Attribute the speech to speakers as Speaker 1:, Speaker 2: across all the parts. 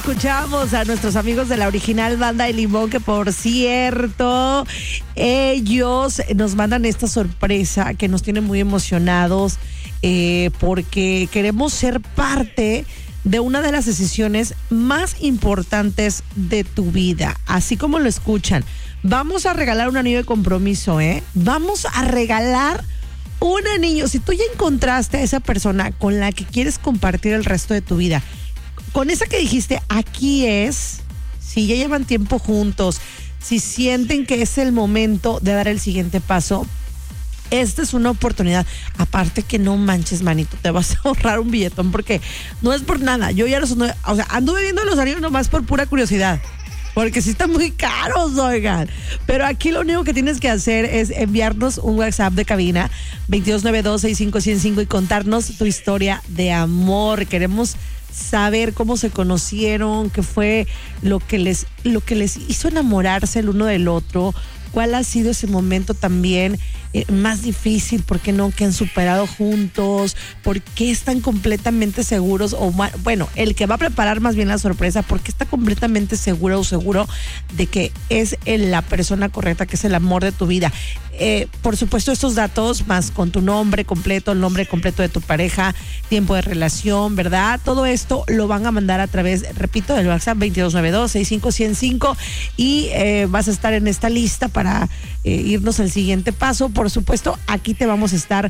Speaker 1: escuchamos a nuestros amigos de la original Banda El Limón, que por cierto, ellos nos mandan esta sorpresa que nos tiene muy emocionados porque queremos ser parte de una de las decisiones más importantes de tu vida, así como lo escuchan. Vamos a regalar un anillo de compromiso, Vamos a regalar un anillo. Si tú ya encontraste a esa persona con la que quieres compartir el resto de tu vida, con esa que dijiste, aquí es, si ya llevan tiempo juntos, si sienten que es el momento de dar el siguiente paso, esta es una oportunidad. Aparte que no manches, manito, te vas a ahorrar un billetón porque no es por nada. Yo ya anduve viendo los anillos nomás por pura curiosidad. Porque sí están muy caros, oigan. Pero aquí lo único que tienes que hacer es enviarnos un WhatsApp de cabina 2292-6515 y contarnos tu historia de amor. Queremos saber cómo se conocieron, qué fue lo que les hizo enamorarse el uno del otro, cuál ha sido ese momento también más difícil, por qué no, que han superado juntos, por qué están completamente seguros, bueno, el que va a preparar más bien la sorpresa, por qué está completamente seguro o seguro de que es la persona correcta, que es el amor de tu vida. Por supuesto, estos datos más con tu nombre completo, el nombre completo de tu pareja, tiempo de relación, ¿verdad? Todo esto lo van a mandar a través, repito, del WhatsApp 2292-6515 y vas a estar en esta lista para irnos al siguiente paso. Por supuesto, aquí te vamos a estar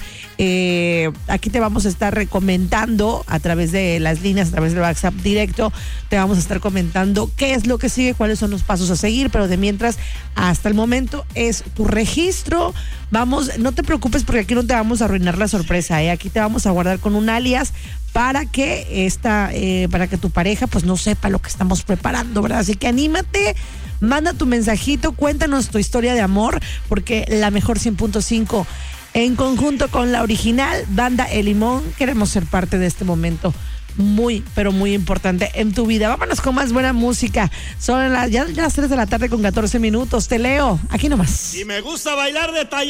Speaker 1: comentando a través de las líneas, a través del WhatsApp directo, te vamos a estar comentando qué es lo que sigue, cuáles son los pasos a seguir, pero de mientras, hasta el momento es tu registro. Vamos, no te preocupes porque aquí no te vamos a arruinar la sorpresa, aquí te vamos a guardar con un alias para que para que tu pareja pues no sepa lo que estamos preparando, ¿verdad? Así que anímate, manda tu mensajito, cuéntanos tu historia de amor, porque la mejor 100.5 en conjunto con la original Banda El Limón queremos ser parte de este momento muy, pero muy importante en tu vida. Vámonos con más buena música. Son ya las 3 de la tarde con 14 minutos. Te leo, aquí nomás.
Speaker 2: Y me gusta bailar de talla.